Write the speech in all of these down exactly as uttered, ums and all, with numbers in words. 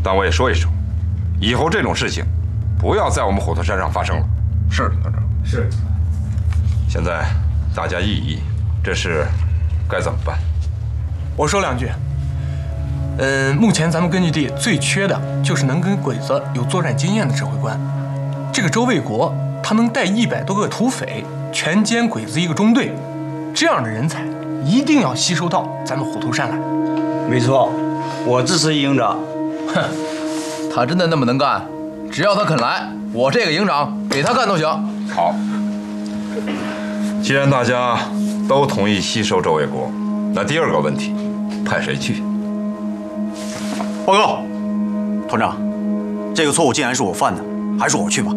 但我也说一声，以后这种事情不要在我们虎头山上发生了。 是，团长。 是。 现在大家议一议，这事该怎么办？ 我说两句。嗯，目前咱们根据地最缺的就是能跟鬼子有作战经验的指挥官。这个周卫国，他能带一百多个土匪，全歼鬼子一个中队，这样的人才一定要吸收到咱们虎头山来。 没错，我支持营长。 哼，他真的那么能干？只要他肯来，我这个营长给他干都行。 好，既然大家都同意吸收周卫国，那第二个问题，派谁去？ 报告，团长，这个错误既然是我犯的，还是我去吧。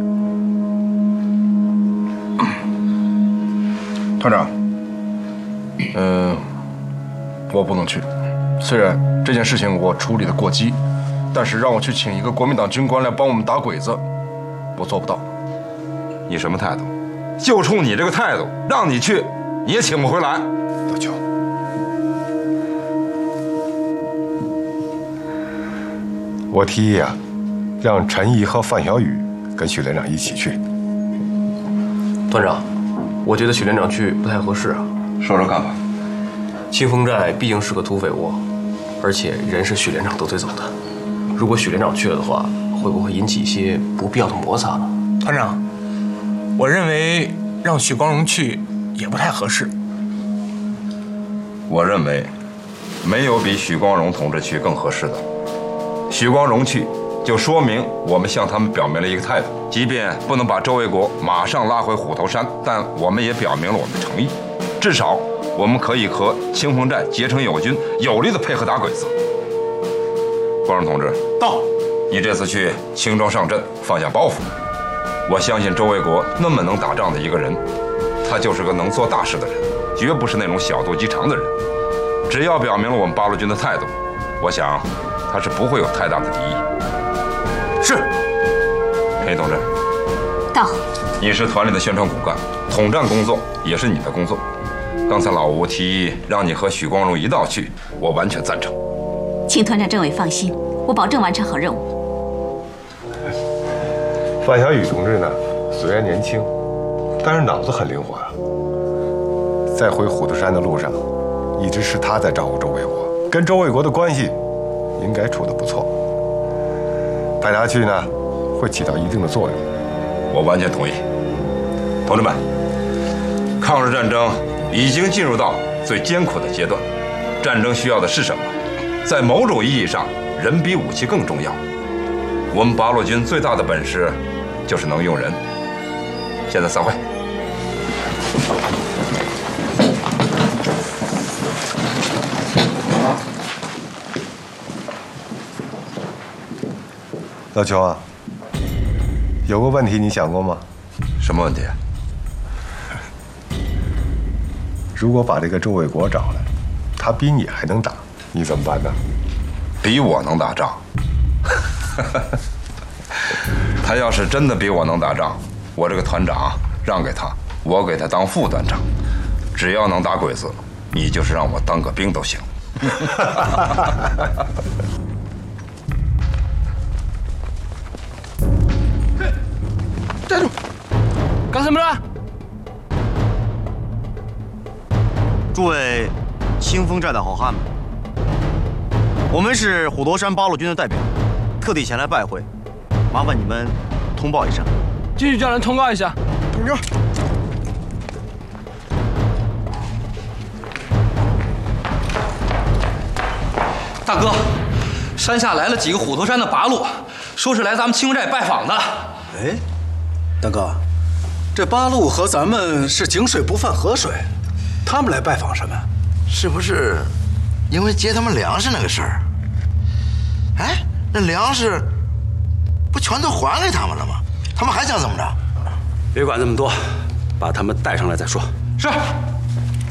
团长，嗯、呃，我不能去。虽然这件事情我处理的过激，但是让我去请一个国民党军官来帮我们打鬼子，我做不到。 你什么态度？就冲你这个态度，让你去，你也请不回来。 老邱， 我提议啊，让陈毅和范小雨跟许连长一起去。 团长，我觉得许连长去不太合适啊。 说说看法。 清风寨毕竟是个土匪窝，而且人是许连长得罪走的。如果许连长去了的话，会不会引起一些不必要的摩擦呢？ 团长，我认为让许光荣去也不太合适。 我认为，没有比许光荣同志去更合适的。许光荣去，就说明我们向他们表明了一个态度，即便不能把周卫国马上拉回虎头山，但我们也表明了我们的诚意。至少，我们可以和清风寨结成友军，有力的配合打鬼子。光荣同志， 到。 你这次去轻装上阵，放下包袱。我相信周卫国那么能打仗的一个人，他就是个能做大事的人，绝不是那种小肚鸡肠的人。只要表明了我们八路军的态度，我想他是不会有太大的敌意。 是。 陈毅同志， 到。 你是团里的宣传骨干，统战工作也是你的工作。刚才老吴提议让你和许光荣一道去，我完全赞成。 请团长政委放心，我保证完成好任务。 范小雨同志呢，虽然年轻，但是脑子很灵活啊。在回虎头山的路上，一直是他在照顾周卫国，跟周卫国的关系应该处得不错。派他去呢，会起到一定的作用。 我完全同意。同志们，抗日战争已经进入到最艰苦的阶段，战争需要的是什么？在某种意义上，人比武器更重要。我们八路军最大的本事就是能用人。现在散会。 老邱啊，有个问题你想过吗？ 什么问题？ 如果把这个周卫国找来，他比你还能打，你怎么办呢？ 比我能打仗？他要是真的比我能打仗，我这个团长让给他，我给他当副团长。只要能打鬼子，你就是让我当个兵都行。 站住！干什么呢？ 诸位清风寨的好汉们，我们是虎头山八路军的代表，特地前来拜会，麻烦你们通报一声。 继续叫人通告一下。等着。 大哥，山下来了几个虎头山的八路，说是来咱们清风寨拜访的。 哎，大哥，这八路和咱们是井水不犯河水，他们来拜访什么？ 是不是因为接他们粮食那个事儿？哎，那粮食不全都还给他们了吗？他们还想怎么着？ 别管这么多，把他们带上来再说。 是。